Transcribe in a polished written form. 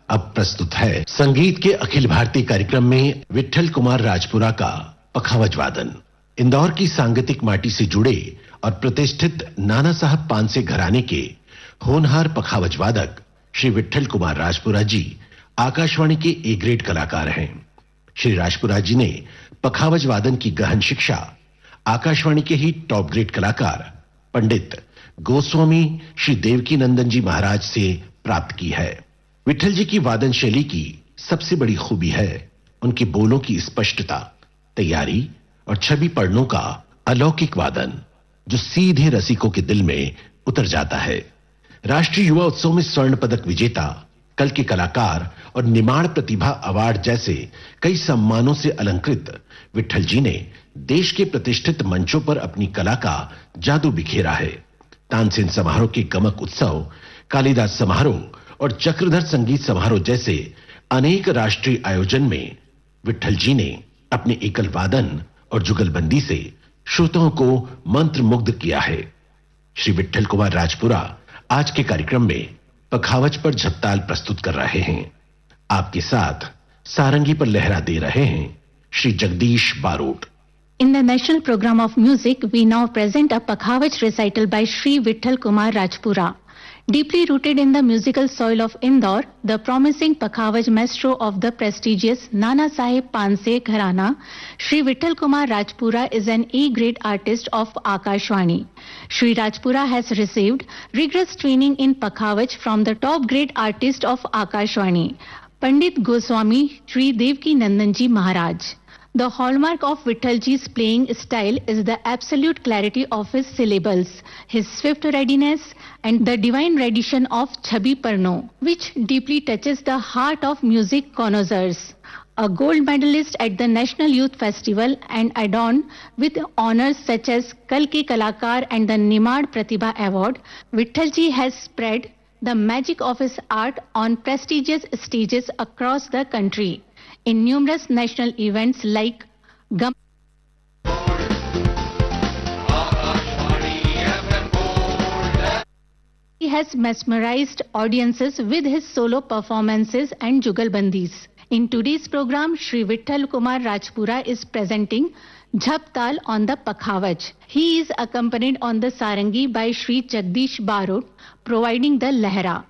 अब प्रस्तुत है संगीत के अखिल भारतीय कार्यक्रम में विट्ठल कुमार राजपुरा का पखावज वादन। इंदौर की सांगीतिक माटी से जुड़े और प्रतिष्ठित नाना साहब पानसे घराने के होनहार पखावज वादक श्री विट्ठल कुमार राजपुरा जी आकाशवाणी के ए ग्रेड कलाकार हैं। श्री राजपुरा जी ने पखावज वादन की गहन शिक्षा आकाशवाणी के ही टॉप ग्रेड कलाकार पंडित गोस्वामी श्री देवकी नंदन जी महाराज से प्राप्त की है। विट्ठल जी की वादन शैली की सबसे बड़ी खूबी है उनके बोलों की स्पष्टता, तैयारी और छवि पढ़नों का अलौकिक वादन जो सीधे रसिकों के दिल में उतर जाता है। राष्ट्रीय युवा उत्सव में स्वर्ण पदक विजेता, कल के कलाकार और निमाड़ प्रतिभा अवार्ड जैसे कई सम्मानों से अलंकृत विट्ठल जी ने देश के प्रतिष्ठित मंचों पर अपनी कला का जादू बिखेरा है। तानसेन समारोह के गमक उत्सव, कालिदास समारोह और चक्रधर संगीत समारोह जैसे अनेक राष्ट्रीय आयोजन में विट्ठल जी ने अपने एकल वादन और जुगलबंदी से श्रोताओं को मंत्रमुग्ध किया है। श्री विट्ठल कुमार राजपुरा आज के कार्यक्रम में पखावज पर झपताल प्रस्तुत कर रहे हैं। आपके साथ सारंगी पर लहरा दे रहे हैं Shri Jagdish Barot. In the national program of music, we now present a Pakhavaj recital by Shri Vitthal Kumar Rajpura. Deeply rooted in the musical soil of Indore, the promising Pakhavaj maestro of the prestigious Nana Saheb Panse Gharana, Shri Vitthal Kumar Rajpura is an A-grade artist of Akashvani. Shri Rajpura has received rigorous training in Pakhavaj from the top-grade artist of Akashvani, Pandit Goswami Shri Devki Nandanji Maharaj. The hallmark of Vittalji's playing style is the absolute clarity of his syllables, his swift readiness, and the divine rendition of Chhabi Parno, which deeply touches the heart of music connoisseurs. A gold medalist at the National Youth Festival and adorned with honors such as Kal Ke Kalakar and the Nimad Pratibha Award, Vittalji has spread the magic of his art on prestigious stages across the country in numerous national events like Gam. He has mesmerized audiences with his solo performances and jugalbandis. In today's program, Shri Vitthal Kumar Rajpura is presenting Jhaptal on the Pakhavaj. He is accompanied on the sarangi by Shri Jagdish Barot, providing the lahra.